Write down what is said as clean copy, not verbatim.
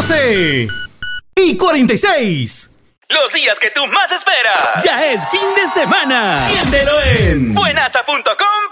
12:46. Los días que tú más esperas. Ya es fin de semana. Siéntelo en buenasa.com.co.